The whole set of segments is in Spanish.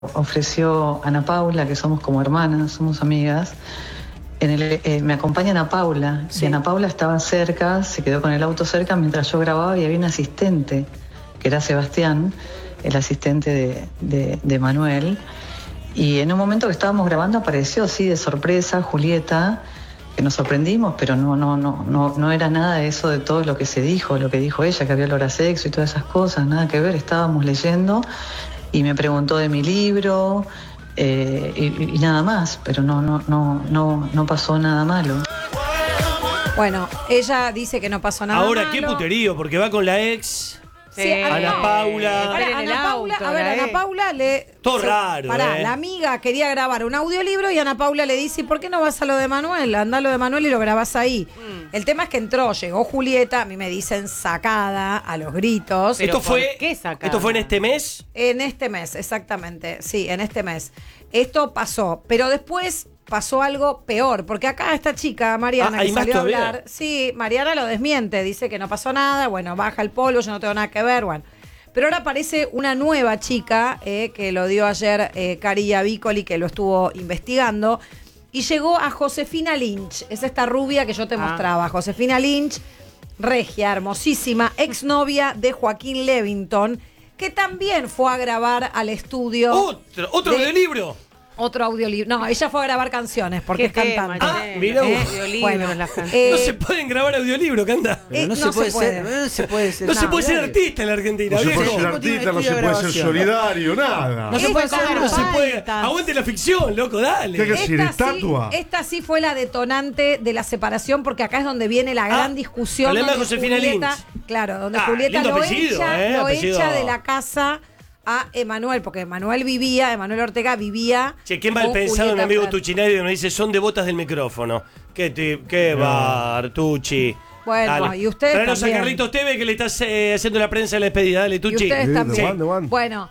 ofreció Ana Paula, que somos como hermanas, somos amigas. Me acompaña Ana Paula, sí. Y Ana Paula estaba cerca, se quedó con el auto cerca mientras yo grababa y había un asistente, que era Sebastián, el asistente de Manuel. Y en un momento que estábamos grabando apareció así de sorpresa Julieta, que nos sorprendimos, pero no era nada de eso de todo lo que se dijo, lo que dijo ella, que había olor a sexo y todas esas cosas, nada que ver. Estábamos leyendo y me preguntó de mi libro y nada más, pero no pasó nada malo. Bueno, ella dice que no pasó nada Ahora, malo. qué puterío, porque va con la ex. Sí, Ana Paula. Ana Paula le... Todo raro, La amiga quería grabar un audiolibro y Ana Paula le dice, ¿por qué no vas a lo de Manuel? Anda a lo de Manuel y lo grabás ahí. El tema es que llegó Julieta, a mí me dicen sacada, a los gritos. ¿Esto fue en este mes? En este mes, exactamente. Sí, en este mes. Esto pasó, pero después pasó algo peor, porque acá esta chica, Mariana, que salió a hablar, sí, Mariana lo desmiente, dice que no pasó nada, bueno, baja el polvo, yo no tengo nada que ver, bueno. Pero ahora aparece una nueva chica, que lo dio ayer Carilla Bicoli, que lo estuvo investigando, y llegó a Josefina Lynch, es esta rubia que yo te mostraba, Josefina Lynch, regia, hermosísima, exnovia de Joaquín Levington, que también fue a grabar al estudio. ¿Otro de libro? Otro audiolibro. No, ella fue a grabar canciones porque es cantante. Mira vos. Bueno, no se pueden grabar audiolibro, canta. No se puede ser. No se puede ser artista en la Argentina. No se puede ser artista, no se puede ser solidario, nada. No se puede ser. Aguante la ficción, loco, dale. ¿Qué hay que decir? ¿Estatua? Esta sí fue la detonante de la separación, porque acá es donde viene la gran discusión. Problema de Josefina Lynch. Claro, donde Julieta lo echa de la casa a Emanuel, porque Emanuel Ortega vivía. Che, qué mal pensado un amigo Tuchinari que nos dice, son devotas del micrófono. Qué bar, Tucci. Bueno, dale. Y ustedes Traenos también. A Carlitos Teve, que le estás haciendo la prensa de la despedida. Dale, Tucci. Y ustedes también. Bueno,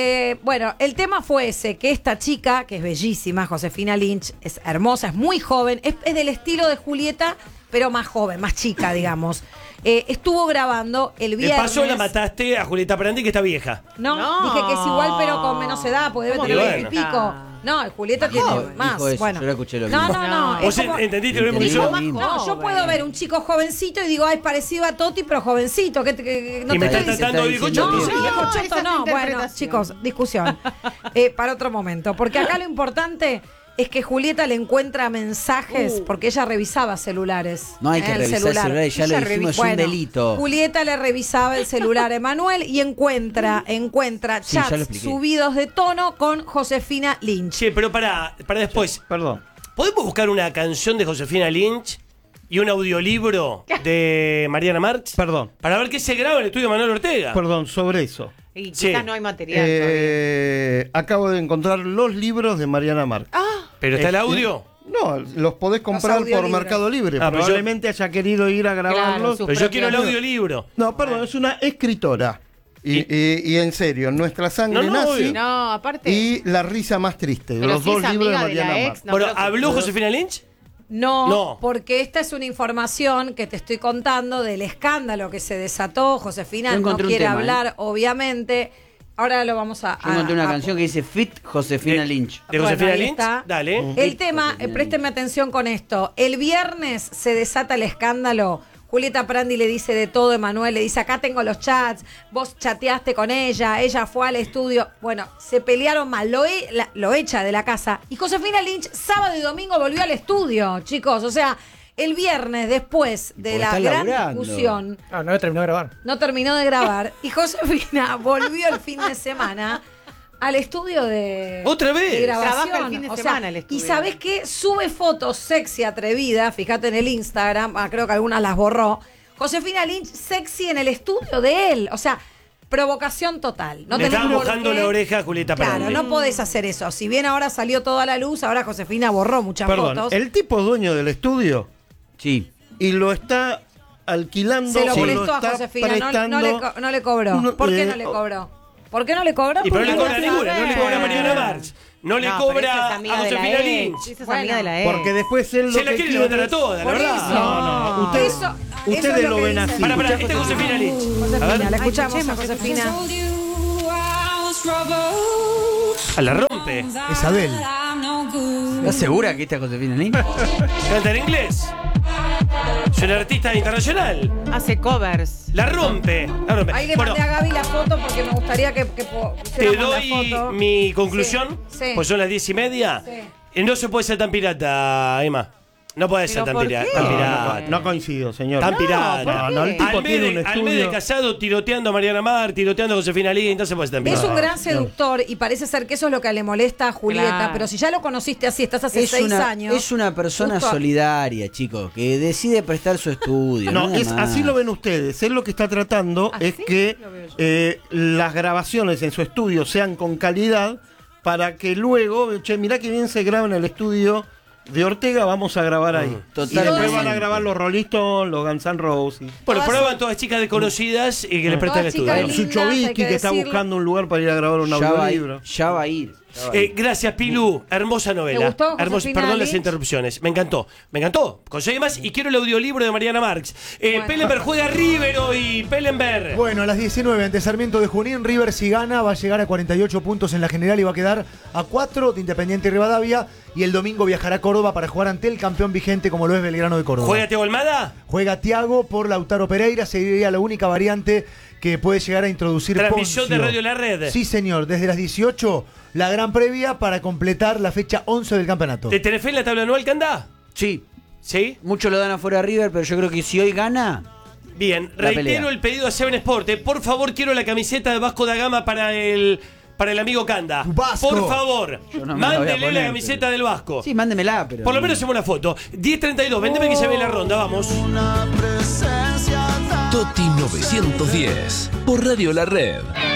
el tema fue ese, que esta chica, que es bellísima, Josefina Lynch, es hermosa, es muy joven, es del estilo de Julieta, pero más joven, más chica, digamos. Estuvo grabando el viernes. De paso la mataste a Julieta Prandi, que está vieja. No, dije que es igual, pero con menos edad, porque debe tener 20 y pico. No, Julieta tiene más. Bueno. Yo la escuché lo No. ¿Vos entendiste lo mismo que yo? No, yo puedo ver un chico jovencito y digo, ay, parecido a Toti, pero jovencito. No y me está tratando de viejo choto. No, bueno, chicos, discusión. Para otro momento. Porque acá lo importante es que Julieta le encuentra mensajes, porque ella revisaba celulares. No hay que revisar celulares, ya lo dijimos, es un delito. Julieta le revisaba el celular a Emanuel y encuentra chats subidos de tono con Josefina Lynch. Sí, pero para después. Perdón. ¿Podemos buscar una canción de Josefina Lynch y un audiolibro de Mariana Marx? Perdón. Para ver qué se graba en el estudio de Manuel Ortega. Perdón, sobre eso. Y quizás no hay material. Acabo de encontrar los libros de Mariana Marx. ¿Pero está el audio? No, los podés comprar por Mercado Libre. Probablemente haya querido ir a grabarlos. Pero yo quiero el audiolibro. No, perdón, es una escritora. Y en serio, Nuestra sangre nazi aparte, y La risa más triste. Los dos libros de Mariana Marx. Bueno, ¿habló Josefina Lynch? No, porque esta es una información que te estoy contando del escándalo que se desató. Josefina no quiere hablar, obviamente. Ahora lo vamos a... Yo encontré una canción que dice Fit Josefina Lynch. ¿De Josefina ahí Lynch? Está. Dale. El tema, présteme atención con esto. El viernes se desata el escándalo. Julieta Prandi le dice de todo a Emanuel, le dice, acá tengo los chats, vos chateaste con ella fue al estudio. Bueno, se pelearon mal, lo echa de la casa. Y Josefina Lynch, sábado y domingo, volvió al estudio, chicos. O sea, el viernes, después de la gran discusión... No terminó de grabar. No terminó de grabar. Y Josefina volvió el fin de semana al estudio de... ¿Otra vez? De grabación. Trabaja el fin de semana el estudio. Y ¿sabés qué? Sube fotos sexy atrevida, fíjate en el Instagram, creo que algunas las borró. Josefina Lynch sexy en el estudio de él. O sea, provocación total. Le estaba mojando la oreja a Julieta Prandi. Claro, no podés hacer eso. Si bien ahora salió toda la luz, ahora Josefina borró muchas fotos. ¿El tipo es dueño del estudio? Sí. Y lo está alquilando. Se lo prestó a Josefina, no le cobró. ¿Por qué no le cobró? ¿Por qué no le cobró? Y pero no le cobra ninguna, no le cobra a Mariana Marx. No le cobra a Josefina Lynch. Esa es amiga de la ex. Porque después él se la quiere levantar a toda, la verdad. No. Ustedes lo ven así. Para, esta es Josefina Lynch. Josefina, la escuchamos a Josefina. A la rompe. Es Adele. ¿Estás segura que esta es Josefina Lynch? Canta en inglés. Es una artista internacional. Hace covers. La rompe. La rompe. Ahí le Bueno, mandé a Gaby la foto porque me gustaría que te pusiéramos doy la foto. mi conclusión. Sí. Pues son las 10:30. Sí. No se puede ser tan pirata, Emma. No puede ser ¿Pero tan por pirata. qué? Tan No, pirata. no coincido, señor. Tan pirata. No, el tipo tiene un Almede estudio. Casado tiroteando a Mariana Mar, tiroteando a Josefina Lynch, no se puede ser tan Es pirata. un gran seductor y parece ser que eso es lo que le molesta a Julieta, Claro. pero si ya lo conociste así, estás hace 6 años. Es una persona justo- solidaria, chicos, que decide prestar su estudio. No, nada es, más. así lo ven ustedes. Él lo que está tratando es que las grabaciones en su estudio sean con calidad para que luego, che, mirá que bien se graba en el estudio de Ortega, vamos a grabar ahí. Y Totalmente. después van a grabar los Rolling Stones, los Guns N' Roses. Bueno, Todas prueban son- todas chicas desconocidas y que les prestan el Todas estudio. chicas Su lindas, hay Chovitsky que que está decirlo. buscando un lugar para ir a grabar un Ya va a ir. audiolibro. Ya va a ir. Gracias, Pilu. Hermosa novela. ¿Te gustó, Josefina Perdón las Lynch? interrupciones. Me encantó. Me encantó. Conseguí más y quiero el audiolibro de Mariana Marx. Pellenberg juega River hoy. Pellenberg. Bueno, a las 19 ante Sarmiento de Junín, River si gana va a llegar a 48 puntos en la general y va a quedar a 4 de Independiente y Rivadavia. Y el domingo viajará a Córdoba para jugar ante el campeón vigente como lo es Belgrano de Córdoba. ¿Juega Teo Almada? Juega Thiago por Lautaro Pereira, sería la única variante que puede llegar a introducir Transmisión Poncio. de Radio La Red. Sí, señor, desde las 18, la gran previa para completar la fecha 11 del campeonato. ¿Te tenés fe en la tabla anual que anda? Sí, ¿Sí? muchos lo dan afuera a River, pero yo creo que si hoy gana, Bien, La reitero pelea. el pedido a Seven Sport. Por favor, quiero la camiseta de Vasco da Gama para el amigo Canda. Vasco. Por favor, Yo no me la voy a mándele la poner, camiseta pero- del Vasco. sí, mándemela, pero. Por lo menos hacemos una foto. 10:32, vendeme que se ve la ronda, vamos. Toti 910 por Radio La Red.